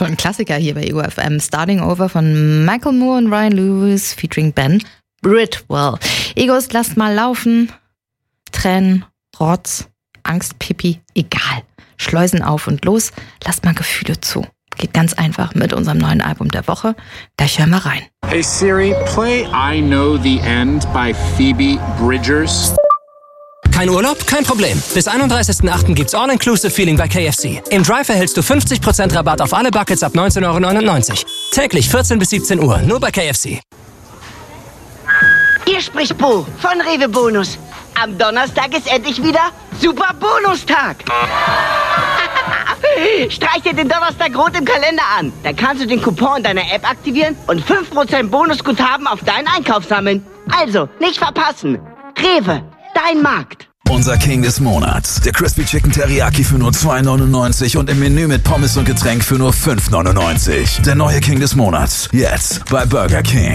Schon ein Klassiker hier bei Ego FM. Starting Over von Michael Moore und Ryan Lewis featuring Ben Bridwell. Egos, lasst mal laufen. Tränen, Rotz, Angst, Pipi, egal. Schleusen auf und los. Lasst mal Gefühle zu. Geht ganz einfach mit unserem neuen Album der Woche. Gleich hören wir rein. Hey Siri, play I Know the End by Phoebe Bridgers. Kein Urlaub? Kein Problem. Bis 31.08. gibt's All-Inclusive-Feeling bei KFC. Im Drive erhältst du 50% Rabatt auf alle Buckets ab 19,99 €. Täglich 14 bis 17 Uhr, nur bei KFC. Hier spricht Bo von Rewe Bonus. Am Donnerstag ist endlich wieder Super Bonustag. Streich dir den Donnerstag rot im Kalender an. Dann kannst du den Coupon in deiner App aktivieren und 5% Bonusguthaben auf deinen Einkauf sammeln. Also, nicht verpassen. Rewe, dein Markt. Unser King des Monats. Der Crispy Chicken Teriyaki für nur 2,99 € und im Menü mit Pommes und Getränk für nur 5,99 €. Der neue King des Monats. Jetzt bei Burger King.